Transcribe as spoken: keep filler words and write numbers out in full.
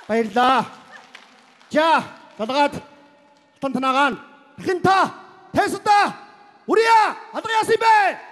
Баярлаа. За, далгаад хатан танагаан. Дахин та тайсандаа үрье алга яасан юм бэ?